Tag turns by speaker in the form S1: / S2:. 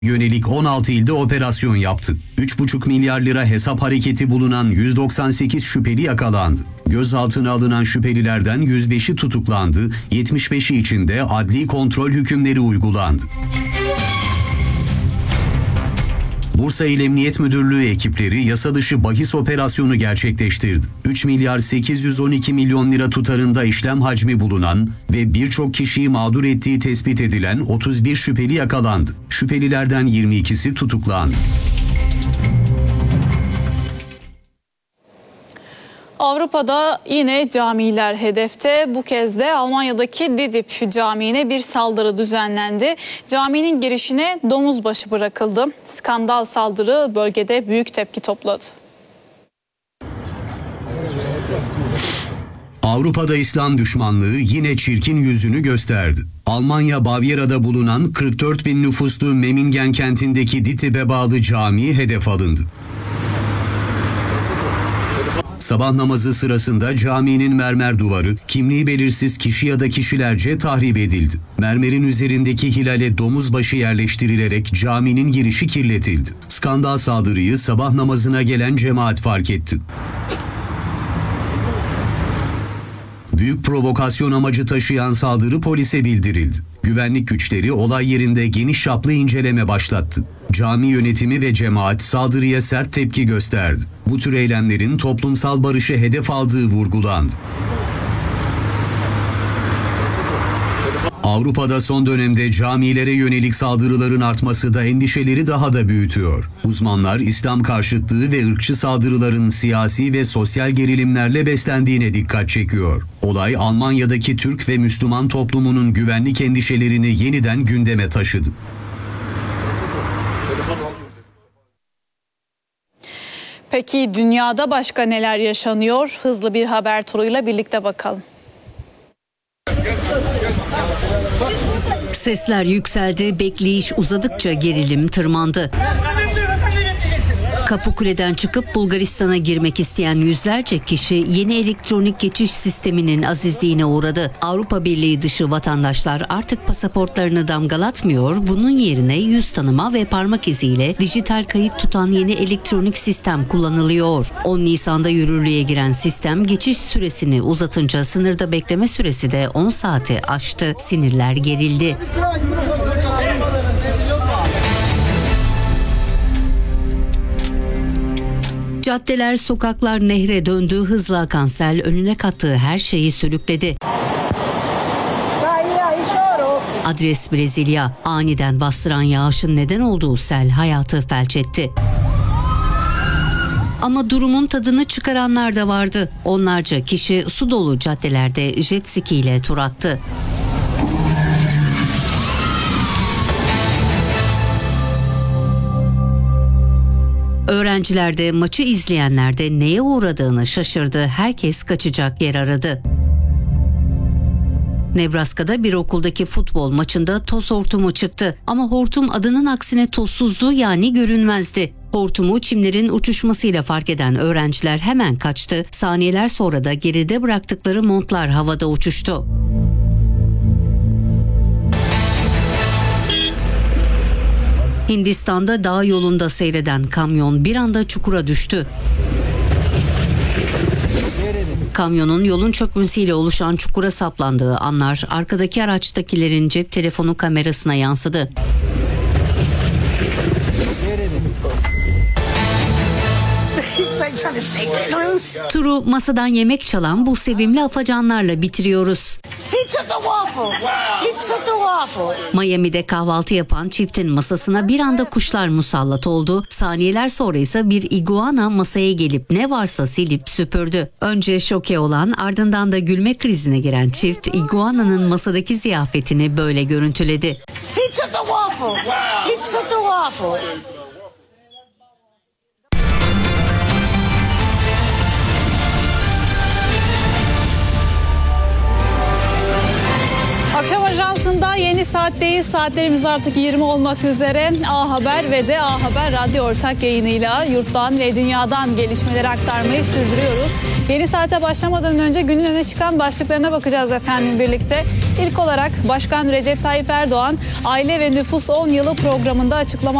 S1: yönelik 16 ilde operasyon yaptı. 3,5 milyar lira hesap hareketi bulunan 198 şüpheli yakalandı. Gözaltına alınan şüphelilerden 105'i tutuklandı, 75'i için de adli kontrol hükümleri uygulandı. Bursa İl Emniyet Müdürlüğü ekipleri yasa dışı bahis operasyonu gerçekleştirdi. 3 milyar 812 milyon lira tutarında işlem hacmi bulunan ve birçok kişiyi mağdur ettiği tespit edilen 31 şüpheli yakalandı. Şüphelilerden 22'si tutuklandı.
S2: Avrupa'da yine camiler hedefte. Bu kez de Almanya'daki Didip Camii'ne bir saldırı düzenlendi. Caminin girişine domuz başı bırakıldı. Skandal saldırı bölgede büyük tepki topladı.
S1: Avrupa'da İslam düşmanlığı yine çirkin yüzünü gösterdi. Almanya Bavyera'da bulunan 44 bin nüfuslu Memmingen kentindeki Didip'e bağlı cami hedef alındı. Sabah namazı sırasında caminin mermer duvarı, kimliği belirsiz kişi ya da kişilerce tahrip edildi. Mermerin üzerindeki hilale domuz başı yerleştirilerek caminin girişi kirletildi. Skandal saldırıyı sabah namazına gelen cemaat fark etti. Büyük provokasyon amacı taşıyan saldırı polise bildirildi. Güvenlik güçleri olay yerinde geniş çaplı inceleme başlattı. Cami yönetimi ve cemaat saldırıya sert tepki gösterdi. Bu tür eylemlerin toplumsal barışı hedef aldığı vurgulandı. Avrupa'da son dönemde camilere yönelik saldırıların artması da endişeleri daha da büyütüyor. Uzmanlar İslam karşıtlığı ve ırkçı saldırıların siyasi ve sosyal gerilimlerle beslendiğine dikkat çekiyor. Olay Almanya'daki Türk ve Müslüman toplumunun güvenlik endişelerini yeniden gündeme taşıdı.
S2: Peki dünyada başka neler yaşanıyor? Hızlı bir haber turuyla birlikte bakalım.
S3: Sesler yükseldi, bekleyiş uzadıkça gerilim tırmandı. Kapıkule'den çıkıp Bulgaristan'a girmek isteyen yüzlerce kişi yeni elektronik geçiş sisteminin azizliğine uğradı. Avrupa Birliği dışı vatandaşlar artık pasaportlarını damgalatmıyor, bunun yerine yüz tanıma ve parmak iziyle dijital kayıt tutan yeni elektronik sistem kullanılıyor. 10 Nisan'da yürürlüğe giren sistem geçiş süresini uzatınca sınırda bekleme süresi de 10 saati aştı. Sinirler gerildi. Caddeler, sokaklar nehre döndü, hızla akan sel önüne kattığı her şeyi sürükledi. Adres Brezilya, aniden bastıran yağışın neden olduğu sel hayatı felç etti. Ama durumun tadını çıkaranlar da vardı. Onlarca kişi su dolu caddelerde jet ski ile tur attı. Öğrenciler de maçı izleyenler de neye uğradığını şaşırdı. Herkes kaçacak yer aradı. Nebraska'da bir okuldaki futbol maçında toz hortumu çıktı. Ama hortum adının aksine tozsuzdu, yani görünmezdi. Hortumu çimlerin uçuşmasıyla fark eden öğrenciler hemen kaçtı. Saniyeler sonra da geride bıraktıkları montlar havada uçuştu. Hindistan'da dağ yolunda seyreden kamyon bir anda çukura düştü. Kamyonun yolun çökmesiyle oluşan çukura saplandığı anlar arkadaki araçtakilerin cep telefonu kamerasına yansıdı. Turu masadan yemek çalan bu sevimli afacanlarla bitiriyoruz. Miami'de kahvaltı yapan çiftin masasına bir anda kuşlar musallat oldu. Saniyeler sonra ise bir iguana masaya gelip ne varsa silip süpürdü. Önce şoke olan, ardından da gülme krizine giren çift iguananın masadaki ziyafetini böyle görüntüledi.
S2: Akşam Ajansı'nda yeni saatteyiz. Saatlerimiz artık 20 olmak üzere. A Haber ve de A Haber Radyo ortak yayınıyla yurttan ve dünyadan gelişmeleri aktarmayı sürdürüyoruz. Yeni saate başlamadan önce günün öne çıkan başlıklarına bakacağız efendim birlikte. İlk olarak Başkan Recep Tayyip Erdoğan Aile ve Nüfus 10 Yılı programında açıklama